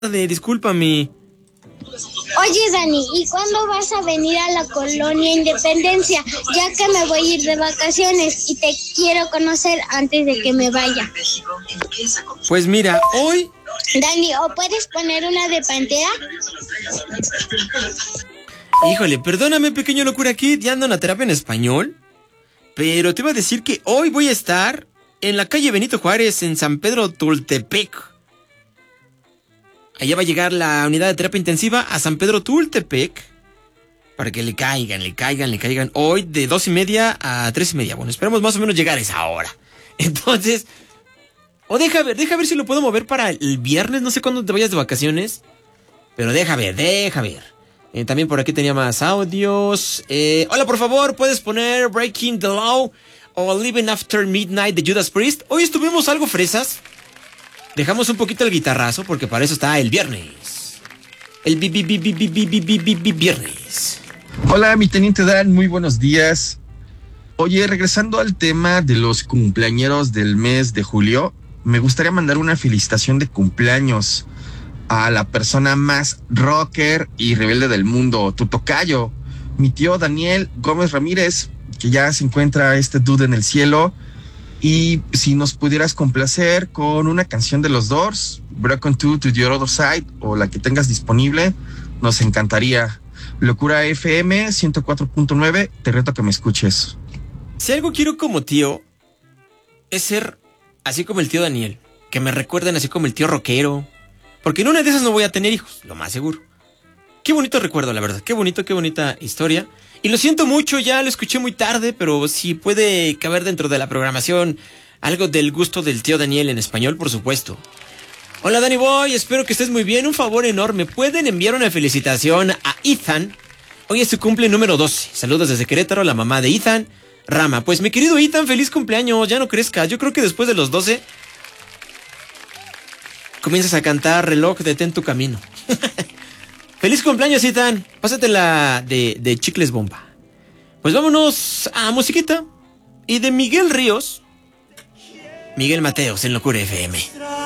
Discúlpame. Oye, Dani, ¿y cuándo vas a venir a la Colonia Independencia? Ya que me voy a ir de vacaciones y te quiero conocer antes de que me vaya. Pues mira, hoy... Dani, ¿o puedes poner una de Pantera? Híjole, perdóname, pequeño locura kid, ya ando en la terapia en español. Pero te iba a decir que hoy voy a estar en la calle Benito Juárez, en San Pedro Tultepec. Allá va a llegar la unidad de terapia intensiva a San Pedro Tultepec. Para que le caigan. Hoy de 2:30 a 3:30. Bueno, esperamos más o menos llegar a esa hora. Entonces... O deja ver si lo puedo mover para el viernes. No sé cuándo te vayas de vacaciones. Pero deja ver. También por aquí tenía más audios. Hola, por favor, ¿puedes poner Breaking the Law o Living After Midnight de Judas Priest? Hoy estuvimos algo fresas. Dejamos un poquito el guitarrazo porque para eso está el viernes. El viernes. Hola, mi teniente Dan, muy buenos días. Oye, regresando al tema de los cumpleañeros del mes de julio, me gustaría mandar una felicitación de cumpleaños a la persona más rocker y rebelde del mundo, tu tocayo, mi tío Daniel Gómez Ramírez, que ya se encuentra este dude en el cielo. Y si nos pudieras complacer con una canción de los Doors, Broken to the Other Side, o la que tengas disponible, nos encantaría. Locura FM 104.9, te reto a que me escuches. Si algo quiero como tío, es ser así como el tío Daniel, que me recuerden así como el tío rockero, porque en una de esas no voy a tener hijos, lo más seguro. Qué bonito recuerdo, la verdad, qué bonita historia. Y lo siento mucho, ya lo escuché muy tarde, pero si puede caber dentro de la programación algo del gusto del tío Daniel en español, por supuesto. Hola, Danny Boy, espero que estés muy bien. Un favor enorme, ¿pueden enviar una felicitación a Ethan? Hoy es su cumple número 12. Saludos desde Querétaro, la mamá de Ethan, Rama. Pues mi querido Ethan, feliz cumpleaños, ya no crezcas. Yo creo que después de los 12 comienzas a cantar Reloj, detén tu camino. ¡Feliz cumpleaños, Ethan! Pásatela de chicles bomba. Pues vámonos a musiquita. Y de Miguel Ríos, Miguel Mateos en Locura FM.